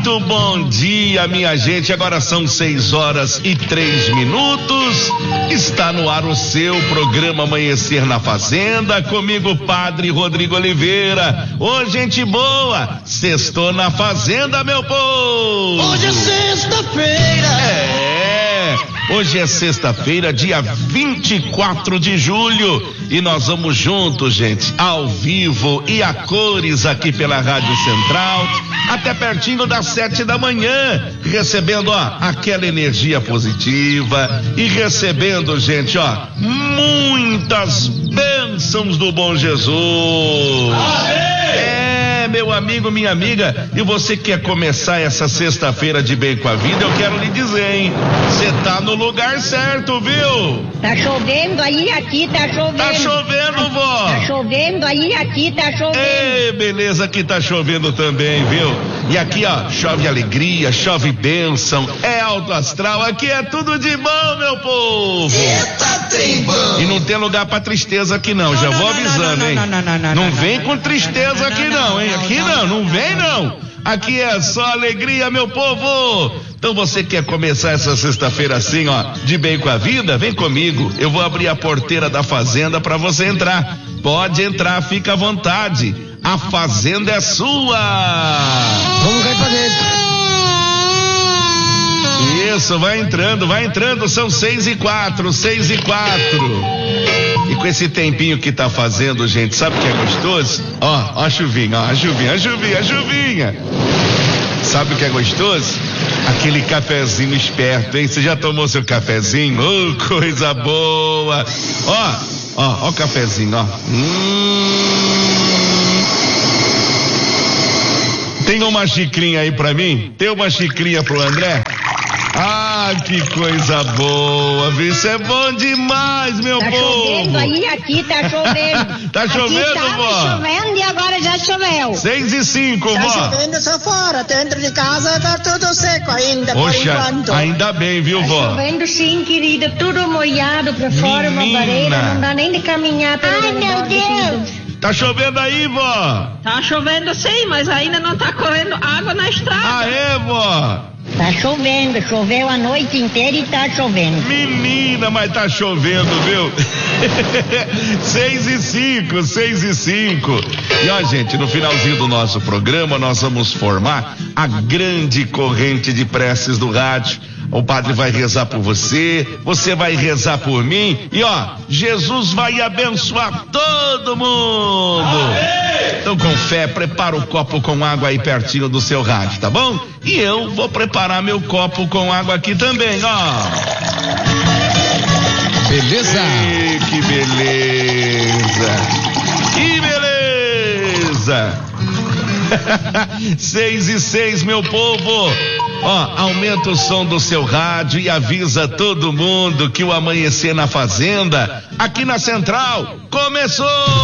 Muito bom dia, minha gente. Agora são 6h03. Está no ar o seu programa Amanhecer na Fazenda. Comigo, Padre Rodrigo Oliveira. Ô, gente boa, sextou na Fazenda, meu povo. Hoje é sexta-feira. Hoje é sexta-feira, dia 24 de julho. E nós vamos juntos, gente, ao vivo e a cores aqui pela Rádio Central, até pertinho das 7 da manhã, recebendo, aquela energia positiva e recebendo, gente, muitas bênçãos do bom Jesus. Meu amigo, minha amiga, e você quer começar essa sexta-feira de bem com a vida, eu quero lhe dizer, hein? Você tá no lugar certo, viu? Tá chovendo aí, aqui tá chovendo. Tá chovendo, vó? Tá chovendo aí, aqui tá chovendo. Ei, beleza, aqui tá chovendo também, viu? E aqui, chove alegria, chove bênção, é alto astral, aqui é tudo de bom, meu povo. Eita, trem bom. E não tem lugar pra tristeza aqui não, já vou avisando, hein? Não vem com tristeza aqui não, hein? Aqui não vem não. Aqui é só alegria, meu povo. Então você quer começar essa sexta-feira assim, de bem com a vida? Vem comigo. Eu vou abrir a porteira da fazenda pra você entrar. Pode entrar, fica à vontade. A fazenda é sua. Vamos cair pra dentro. Isso, vai entrando, são 6h04. E com esse tempinho que tá fazendo, gente, sabe o que é gostoso? Ó a chuvinha, a chuvinha. Sabe o que é gostoso? Aquele cafezinho esperto, hein? Você já tomou seu cafezinho? Oh, coisa boa! Ó o cafezinho, Tem uma xicrinha aí pra mim? Tem uma xicrinha pro André? Que coisa boa, viu? Isso é bom demais, meu povo. Tá chovendo aí, aqui tá chovendo. Tá chovendo, aqui vó? Tá chovendo e agora já choveu. 6h05, Tá vó. chovendo só fora, dentro de casa tá tudo seco ainda, por enquanto. Ainda bem, viu, vó? Tá chovendo sim, querida, tudo molhado pra fora, uma vareira, não dá nem de caminhar pelo Ai, meu Deus. Tá chovendo aí, vó? Tá chovendo sim, mas ainda não tá correndo água na estrada. Vó? Tá chovendo, choveu a noite inteira e tá chovendo. Menina, mas tá chovendo, viu? 6h05. E gente, no finalzinho do nosso programa, nós vamos formar a grande corrente de preces do rádio. O padre vai rezar por você, você vai rezar por mim e Jesus vai abençoar todo mundo. Então com fé, prepara o copo com água aí pertinho do seu rádio, tá bom? E eu vou preparar meu copo com água aqui também, Beleza? Que beleza! 6h06, meu povo. Aumenta o som do seu rádio e avisa todo mundo que o Amanhecer na Fazenda, aqui na Central, começou!